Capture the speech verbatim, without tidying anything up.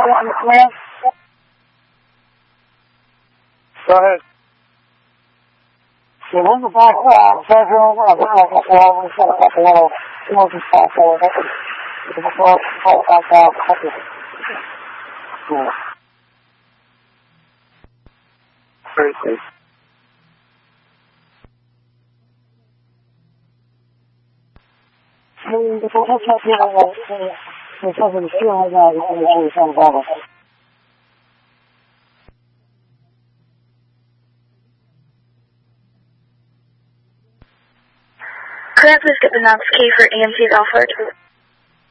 Go ahead. Very safe. Could I please get the Knox key for E M T's offered?